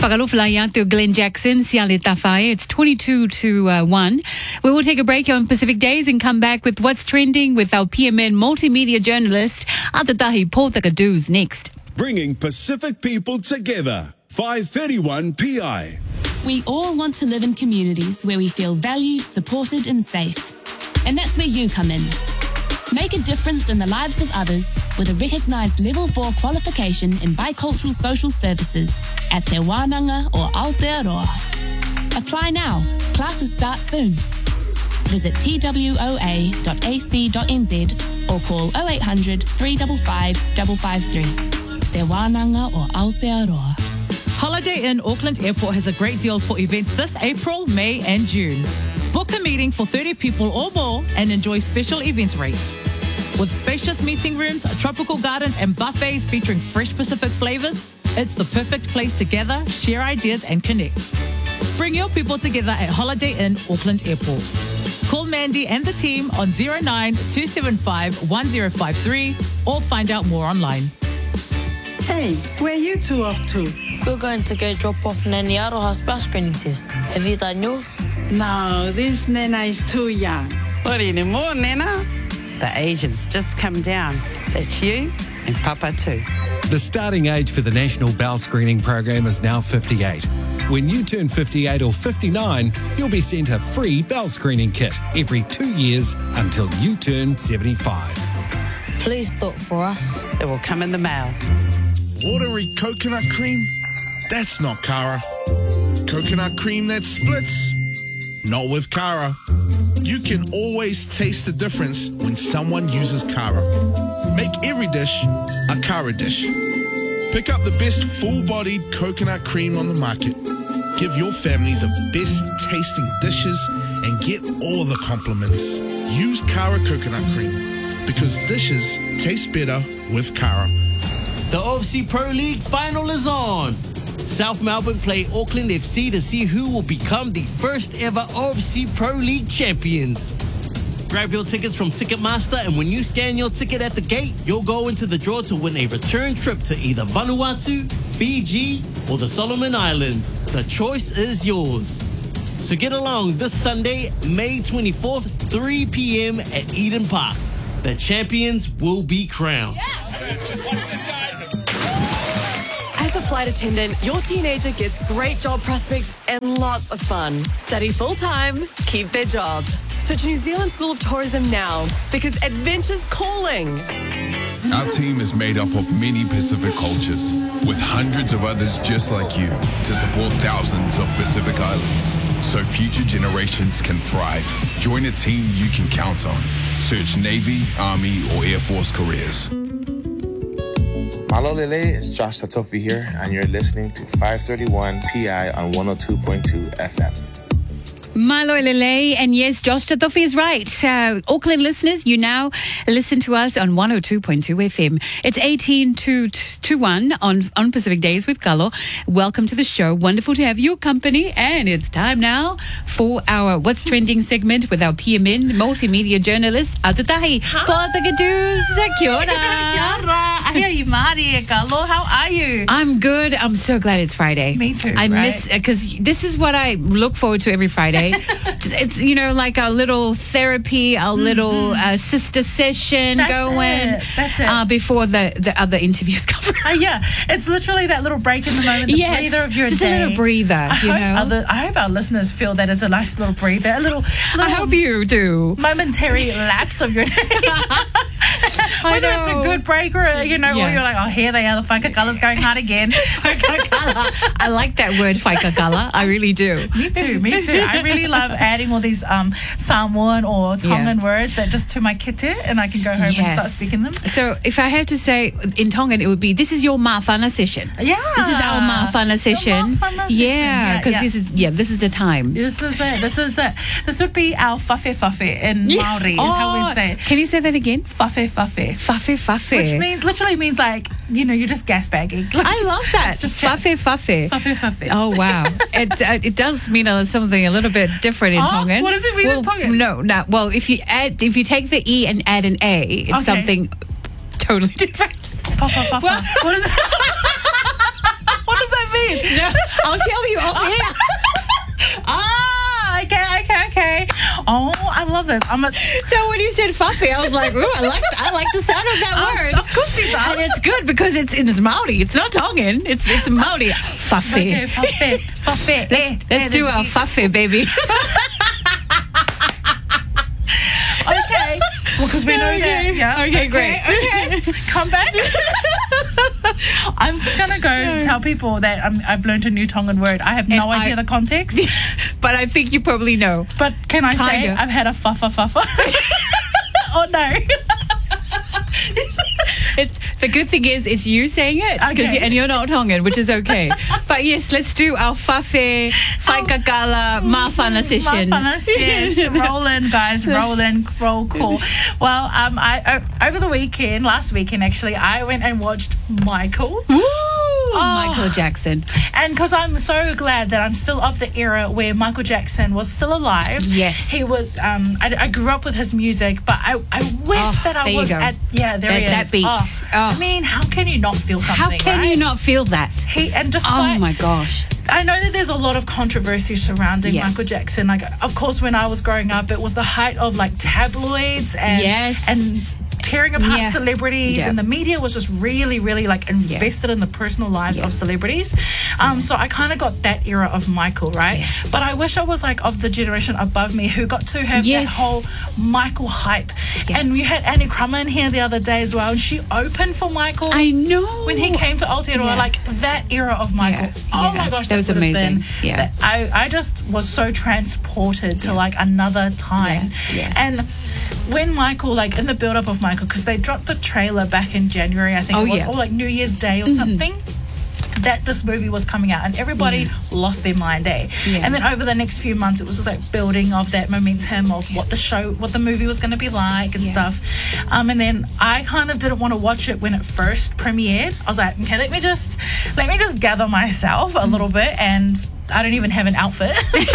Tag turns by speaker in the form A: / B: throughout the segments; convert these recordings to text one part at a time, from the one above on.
A: Whakalofalaya to Glenn Jackson, Siale Tafai. It's 22 to 1. We will take a break on Pacific Days and come back with what's trending with our PMN multimedia journalist, Atatahi Poltakadoo's next.
B: Bringing Pacific people together. 531 PI.
C: We all want to live in communities where we feel valued, supported and safe. And that's where you come in. Make a difference in the lives of others with a recognised Level 4 qualification in bicultural social services at Te Wānanga or Aotearoa. Apply now. Classes start soon. Visit twoa.ac.nz or call 0800 355 553. Te Wānanga or Aotearoa.
D: Holiday Inn Auckland Airport has a great deal for events this April, May and June. Book a meeting for 30 people or more and enjoy special event rates. With spacious meeting rooms, tropical gardens and buffets featuring fresh Pacific flavours, it's the perfect place to gather, share ideas and connect. Bring your people together at Holiday Inn Auckland Airport. Call Mandy and the team on 09 275 1053 or find out more online.
E: Hey, where you two off to?
F: We're going to go drop off Nanny Aroha's bus screening test. Have you done yours?
E: No, this Nana is too young.
G: What anymore, Nana? The age has just come down. That's you and Papa too.
H: The starting age for the National Bowel Screening Program is now 58. When you turn 58 or 59, you'll be sent a free bowel screening kit every 2 years until you turn 75.
F: Please do it for us.
G: It will come in the mail.
B: Watery coconut cream? That's not Kara. Coconut cream that splits? Not with Kara. You can always taste the difference when someone uses Kara. Make every dish a Kara dish. Pick up the best full-bodied coconut cream on the market. Give your family the best tasting dishes and get all the compliments. Use Kara coconut cream because dishes taste better with Kara.
I: The OFC Pro League final is on. South Melbourne play Auckland FC to see who will become the first ever OFC Pro League champions. Grab your tickets from Ticketmaster, and when you scan your ticket at the gate, you'll go into the draw to win a return trip to either Vanuatu, Fiji, or the Solomon Islands. The choice is yours. So get along this Sunday, May 24th, 3 p.m. at Eden Park. The champions will be crowned.
J: As a flight attendant, your teenager gets great job prospects and lots of fun. Study full-time, keep their job. Search New Zealand School of Tourism now because adventure's calling.
K: Our team is made up of many Pacific cultures, with hundreds of others just like you to support thousands of Pacific islands, so future generations can thrive. Join a team you can count on. Search Navy, Army, or Air Force careers.
L: Malo Lele, it's Josh Tatofi here, and you're listening to 531 PI on 102.2 FM.
A: Malo Lele, and yes, Josh Tatofi is right. Auckland listeners, you now listen to us on 102.2 FM. It's 18 to 1 on Pacific Days with Kalo. Welcome to the show. Wonderful to have your company, and it's time now for our What's Trending segment with our PMN multimedia journalist, Atatahi Poltakadoo's. Kia ora.
D: Kia ora. Ahia i Māori, Kalo. How are you?
A: I'm good. I'm so glad it's Friday.
D: Me too.
A: I miss, because this is what I look forward to every Friday. It's, like our little therapy, our little sister session
D: That's it.
A: before the other interviews come.
D: Yeah, it's literally that little break in the moment, the breather of your
A: just
D: day.
A: a little breather,
D: I hope our listeners feel that it's a nice little breather, a little
A: I hope you do.
D: Momentary lapse of your day. Whether it's a good break or, or you're like, oh, here they are, the whaikakallas going hard again.
A: I like that word, whaikakala. I really do.
D: Me too. I really love adding all these Samoan or Tongan words that just to my kite, and I can go home and start speaking them.
A: So if I had to say in Tongan, it would be, this is your mawhana session.
D: Yeah.
A: This is our mawhana session. Yeah, because this is the time.
D: This is it. This would be our whawhi in Māori, is how we'd say it.
A: Can you say that again?
D: Whawhi.
A: Whawhi.
D: Which literally means like, you're just gas bagging. Like,
A: I love that.
D: It's just
A: Whawhi. Oh, wow. It does mean something a little bit different in Tongan.
D: What does it mean in Tongan?
A: No. Well, if you take the E and add an A, it's something totally different.
D: What is it? What does that mean?
A: No, I'll
M: love this.
A: So when you said fafe, I was like, ooh, I like the sound of that word.
M: Of course she does.
A: And it's good because it's Maori. It's not Tongan. It's Maori. Fafe.
M: Okay, fafe.
A: Let's do our fafe, baby.
M: Okay. Well, because we know that. Yeah.
A: Okay, great.
M: Okay. Come back. I'm just going to go and tell people that I've learned a new Tongan word. I have no idea the context.
A: But I think you probably know.
M: But can I say I've had a fafa? Oh, no.
A: The good thing is it's you saying it, and you're not Tongan, which is okay. But yes, let's do our fafe, whaikakala, mawhana session.
M: Mawhana session. Rolling, guys. Roll call. Well, I over the weekend, last weekend actually, I went and watched Michael.
A: Woo! Michael Jackson.
M: And because I'm so glad that I'm still of the era where Michael Jackson was still alive.
A: Yes.
M: He was, I grew up with his music, but I wish that I was at, there he is.
A: That beat.
M: I mean, how can you not feel something,
A: How can you not feel that?
M: Oh
A: my gosh.
M: I know that there's a lot of controversy surrounding Michael Jackson. Like, of course, when I was growing up, it was the height of like tabloids and tearing apart celebrities, and the media was just really, really like invested in the personal lives of celebrities. So I kind of got that era of Michael, right? Yeah. But I wish I was like of the generation above me who got to have that whole Michael hype. Yeah. And we had Annie Crummer in here the other day as well, and she opened for Michael.
A: I know.
M: When he came to Aotearoa, like that era of Michael. Oh my gosh, that was amazing. I just was so transported to like another time. And when Michael, like in the build-up of Michael, because they dropped the trailer back in January, I think it was, or like New Year's Day or something, that this movie was coming out, and everybody lost their mind, and then over the next few months it was just like building of that momentum of what the movie was going to be like and stuff, and then I kind of didn't want to watch it when it first premiered. I was like, okay, let me just gather myself a little bit, and I don't even have an outfit.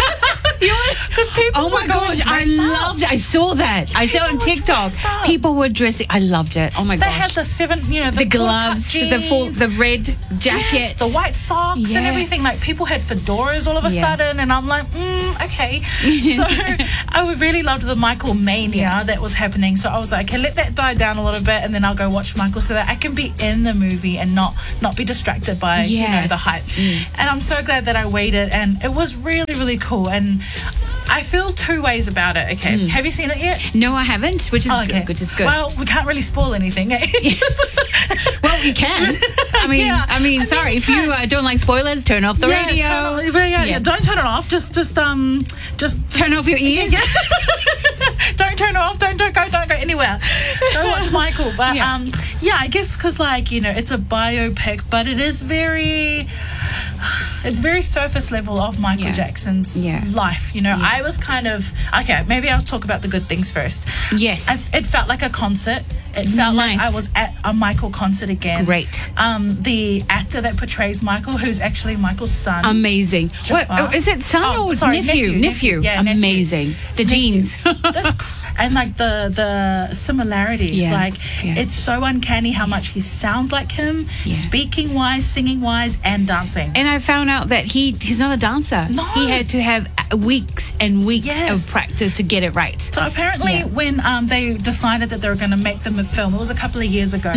M: Because people
A: oh my gosh, I loved it. I saw that. I saw it on TikTok. People were dressing. I loved it. Oh my gosh.
M: They had the
A: gloves, the red jacket,
M: the white socks and everything. Like people had fedoras all of a sudden, and I'm like, okay. So I really loved the Michael mania that was happening. So I was like, okay, let that die down a little bit, and then I'll go watch Michael so that I can be in the movie and not be distracted by the hype. And I'm so glad that I waited, and it was really, really cool. And I feel two ways about it. Okay, have you seen it yet?
A: No, I haven't. Which is good. Which is good.
M: Well, we can't really spoil anything.
A: Well, you can. I mean, sorry if you don't like spoilers. Turn off the radio.
M: Don't turn it off. Just
A: turn off your ears.
M: Don't turn it off. Don't go anywhere. Go watch Michael. But I guess because it's a biopic, but it is very. It's very surface level of Michael Jackson's life. I was kind of maybe I'll talk about the good things first.
A: Yes.
M: It felt like a concert. It felt like I was at a Michael concert again.
A: Great.
M: The actor that portrays Michael, who's actually Michael's son.
A: Amazing. What, is it son or nephew?
M: Yeah,
A: amazing. The genes.
M: And like the similarities, it's so uncanny how much he sounds like him, speaking wise, singing wise, and dancing.
A: And I found out that he's not a dancer. No. He had to have weeks and weeks of practice to get it right.
M: So apparently when they decided that they were going to make the film, it was a couple of years ago,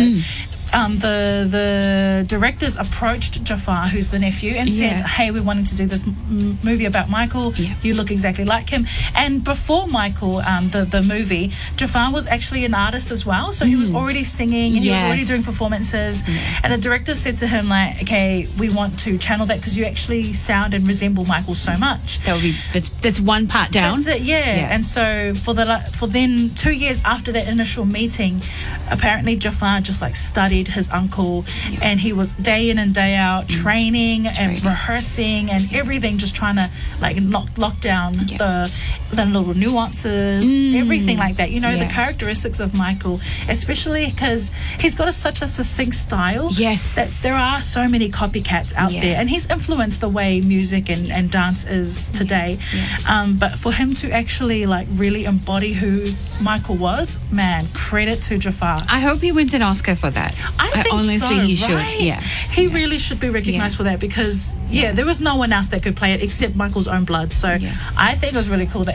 M: the directors approached Jafar, who's the nephew, and said, hey, we're wanting to do this movie about Michael. You look exactly like him. And before Michael, the movie, Jafar was actually an artist as well. So he was already singing and he was already doing performances. And the director said to him, like, okay, we want to channel that because you actually sound and resemble Michael so much.
A: That would be that's one part down.
M: That's it, And so for then 2 years after that initial meeting, apparently Jafar just like studied his uncle, and he was day in and day out training and rehearsing and everything, just trying to like lock down the little nuances, everything like that. The characteristics of Michael, especially because he's got such a succinct style.
A: Yes,
M: that there are so many copycats out there, and he's influenced the way music and dance is today. But for him to actually like really embody who Michael was, man, credit to Jafar.
A: I hope he wins an Oscar for that.
M: I think
A: honestly
M: so,
A: he should.
M: He really should be recognized for that because there was no one else that could play it except Michael's own blood. So I think it was really cool that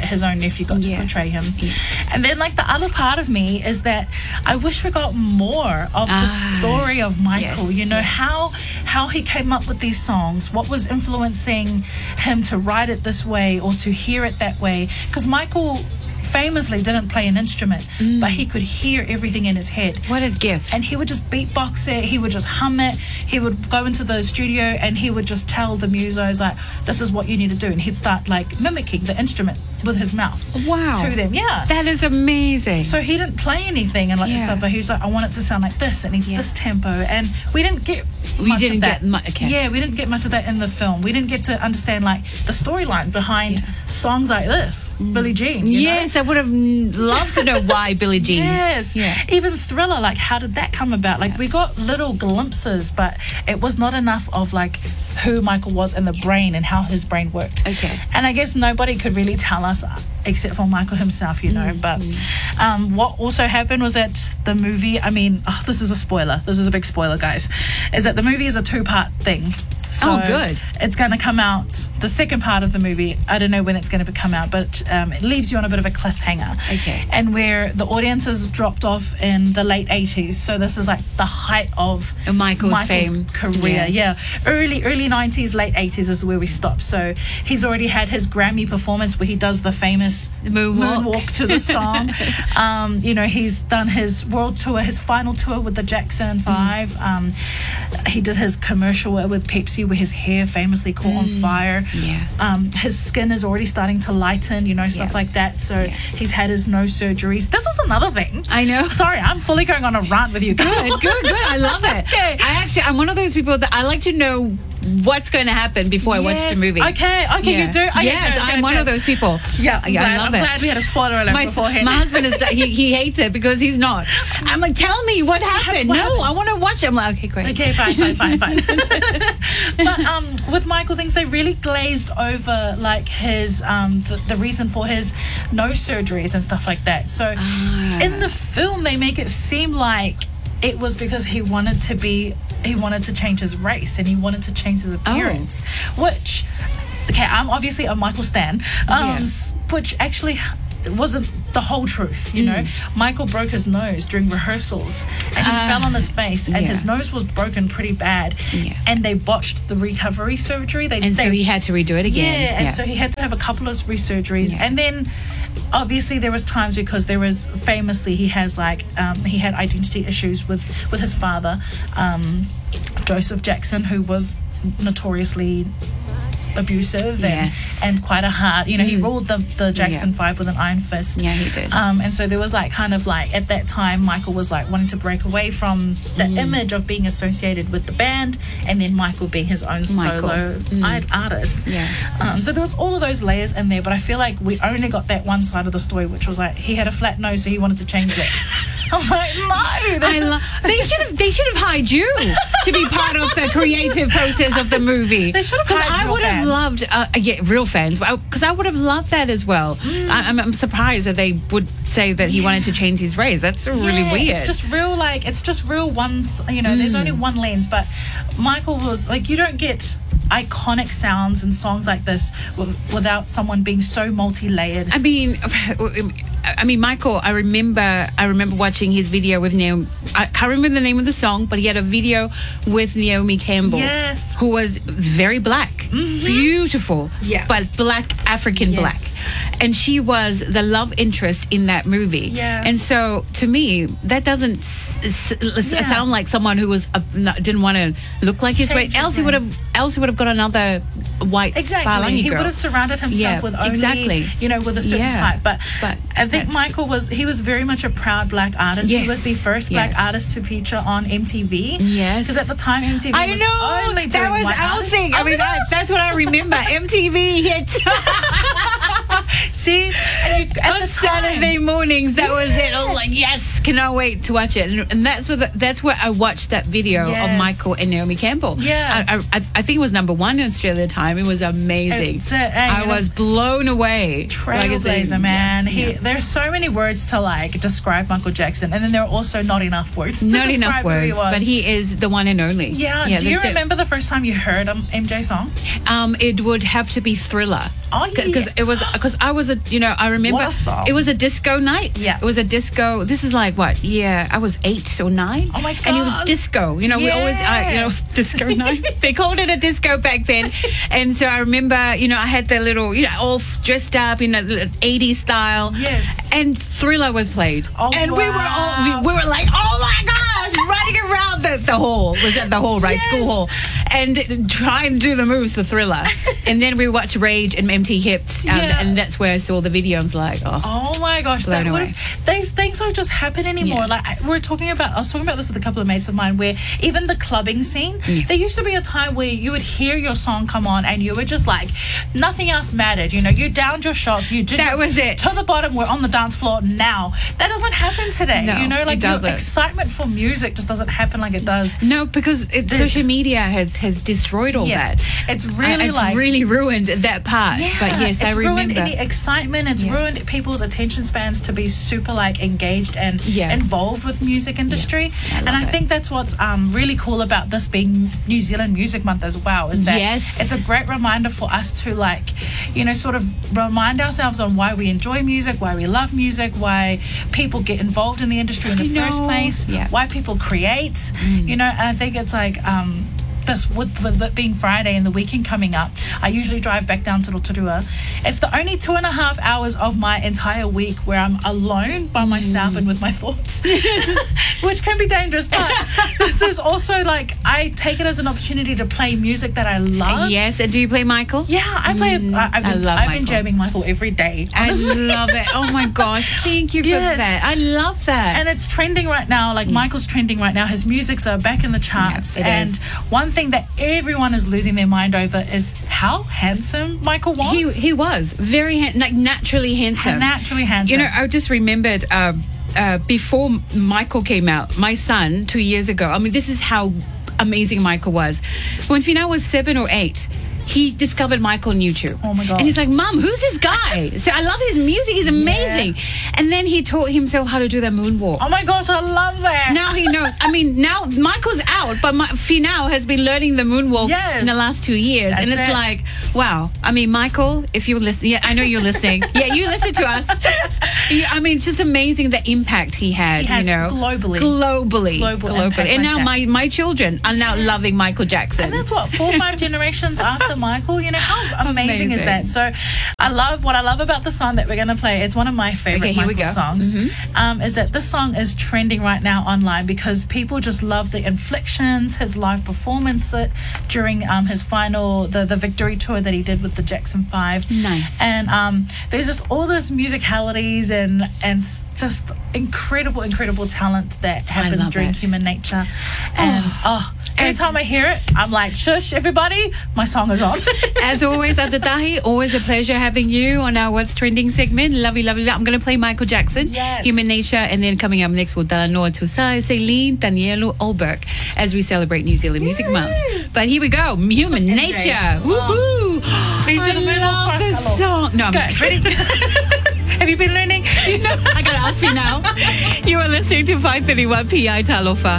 M: his own nephew got to portray him. And then like the other part of me is that I wish we got more of the story of Michael. You know, how he came up with these songs, what was influencing him to write it this way or to hear it that way, because Michael famously didn't play an instrument, but he could hear everything in his head.
A: What a gift.
M: And he would just beatbox it, he would just hum it, he would go into the studio and he would just tell the musos like, this is what you need to do, and he'd start like mimicking the instrument with his mouth to them.
A: That is amazing.
M: So he didn't play anything and like stuff, but he was like, I want it to sound like this, and it's this tempo, and we didn't get much of that. We didn't get much of that in the film. We didn't get to understand like the storyline behind songs like this, Billie Jean.
A: Yes, I would have loved to know why Billie Jean.
M: Even Thriller, like how did that come about? Like we got little glimpses, but it was not enough of like who Michael was in the brain and how his brain worked. And I guess nobody could really tell us except for Michael himself, you know. But what also happened was that the movie, I mean, this is a spoiler, this is a big spoiler, guys, is that the movie is a 2-part thing. So
A: good.
M: It's going to come out, the second part of the movie, I don't know when it's going to come out, but it leaves you on a bit of a cliffhanger. And where the audience has dropped off in the late 80s. So this is like the height of
A: Michael's fame
M: career. Early 90s, late 80s is where we stop. So he's already had his Grammy performance where he does the famous moonwalk to the song. You know, he's done his world tour, his final tour with the Jackson 5. He did his commercial with Pepsi where his hair famously caught on fire. His skin is already starting to lighten, you know, stuff like that. So he's had his nose surgeries. This was another thing.
A: I know.
M: Sorry, I'm fully going on a rant with you.
A: Good. I love it. I'm one of those people that I like to know what's going to happen before I watch the movie.
M: Okay, you do?
A: I'm one of those people.
M: I'm glad we had a spoiler alert beforehand.
A: My husband is he hates it because he's not. I'm like, tell me what happened. No, I want to watch it. I'm like, okay, great.
M: Okay, fine. But with Michael, things they really glazed over like his the reason for his nose surgeries and stuff like that. So in the film, they make it seem like it was because he wanted to change his race and he wanted to change his appearance, which, I'm obviously a Michael stan, which actually wasn't the whole truth, you know. Michael broke his nose during rehearsals and he fell on his face and his nose was broken pretty bad and they botched the recovery surgery.
A: So he had to redo it again.
M: And so he had to have a couple of resurgeries and then obviously there was times because there was famously he has like he had identity issues with his father, Joseph Jackson, who was notoriously abusive and quite a hard, you know, he ruled the Jackson 5 with an iron fist.
A: He did.
M: And so there was like kind of like at that time Michael was like wanting to break away from the image of being associated with the band and then Michael being his own solo artist. So there was all of those layers in there, but I feel like we only got that one side of the story, which was like he had a flat nose so he wanted to change it. I'm like, no.
A: They should have hired you to be part of the creative process of the movie.
M: They should have hired
A: I would have loved, real fans, because I would have loved that as well. I'm surprised that they would say that he wanted to change his race. That's really weird.
M: It's just real ones, you know, there's only one lens, but Michael was like, you don't get iconic sounds and songs like this without someone being so multi-layered.
A: I mean, Michael, I remember watching his video with Naomi. I can't remember the name of the song, but he had a video with Naomi Campbell, who was very black, beautiful, but black, African black, and she was the love interest in that movie. And so, to me, that doesn't sound like someone who was didn't want to look like his race. Else he would have got another white Spalangi
M: he
A: girl.
M: would have surrounded himself with only with a certain type. But I think Michael was very much a proud black artist. He was the first black artist to feature on MTV. Because at the time MTV was only doing
A: that was our thing. I mean, that's what I remember. MTV hit.
M: See,
A: On Saturday mornings, that was it. I was like, yes, cannot wait to watch it. And that's where I watched that video of Michael and Naomi Campbell.
M: Yeah.
A: I think it was number one in Australia at the time. It was amazing. I was blown away.
M: Trailblazer, man. There's so many words to describe Michael Jackson, and then there are also not enough words to describe who he was.
A: But he is the one and only.
M: Yeah. Do you remember the first time you heard MJ song?
A: It would have to be Thriller.
M: Oh, yeah.
A: Because I was I remember it was a disco night.
M: Yeah.
A: It was a disco. This is like what? Yeah, I was 8 or 9.
M: Oh my God.
A: And it was disco. We always, disco night. They called it a disco back then. And so I remember, I had the little, all dressed up in the 80s style.
M: Yes.
A: And Thriller was played.
M: Oh,
A: and
M: wow.
A: we were like, oh my gosh, running around the hall. Was at the hall, right?
M: Yes.
A: School hall. And trying to do the moves to Thriller. And then we watched Rage and MT Hits. And that's where I saw the video. I was like,
M: oh my gosh, these things don't just happen anymore. I was talking about this with a couple of mates of mine, where even the clubbing scene, there used to be a time where you would hear your song come on and you were just like, nothing else mattered. You downed your shots, you did
A: that was it.
M: To the bottom, we're on the dance floor now. That doesn't happen today.
A: No, it doesn't.
M: Your excitement for music just doesn't happen like it does.
A: No, because social media has destroyed all that.
M: It's really
A: ruined that part.
M: Yeah,
A: but yes, I remember.
M: It's ruined any excitement. It's ruined people's attention spans to be super engaged and involved with music industry. And I think that's what's really cool about this being New Zealand Music Month as well, is that it's a great reminder for us to sort of remind ourselves on why we enjoy music, why we love music, why people get involved in the industry in the first place, why people create, and I think it's with it being Friday and the weekend coming up, I usually drive back down to Rotorua. It's the only 2.5 hours of my entire week where I'm alone by myself and with my thoughts, which can be dangerous, but this is also I take it as an opportunity to play music that I love.
A: Yes, and do you play Michael?
M: Yeah, I play. I've been jamming Michael every day.
A: Honestly. I love it. Oh my gosh, thank you for that. I love that.
M: And it's trending right now. Michael's trending right now. His music's back in the charts. And one thing that everyone is losing their mind over is how handsome Michael was.
A: He was very naturally handsome.
M: Naturally handsome.
A: I just remembered before Michael came out, my son 2 years ago. I mean, this is how amazing Michael was. When Fina was 7 or 8. He discovered Michael on YouTube.
M: Oh my God.
A: And he's like, Mom, who's this guy? So I love his music. He's amazing. And then he taught himself how to do the moonwalk.
M: Oh my gosh, I love that.
A: Now he knows. I mean, now Michael's out, but Finau has been learning the moonwalk in the last 2 years.
M: That's
A: and it's like, wow. I mean, Michael, if you're listening, I know you're listening. You listen to us. I mean, it's just amazing the impact he had,
M: globally.
A: And now my children are now loving Michael Jackson.
M: And that's 4 or 5 generations after Michael. How amazing is that? So what I love about the song that we're going to play, it's one of my favorite Michael songs, is that this song is trending right now online because people just love the inflections, his live performance during his final, the victory tour that he did with the Jackson 5.
A: Nice.
M: And there's just all this musicalities and just incredible talent that happens during Human Nature. And every time I hear it, I'm like, shush, everybody, my song is on.
A: As always, Adatahi, always a pleasure having you on our What's Trending segment. Lovely. I'm going to play Michael Jackson, Human Nature, and then coming up next, we'll Noah Tusai, Celine, Danielo Olberg, as we celebrate New Zealand Music Month. But here we go, Human Nature. Woohoo!
M: Please do the moonwalk for us.
A: This song. No,
M: okay, ready? Have you been learning?
A: I got to ask you now. You are listening to 531 PI Talofa.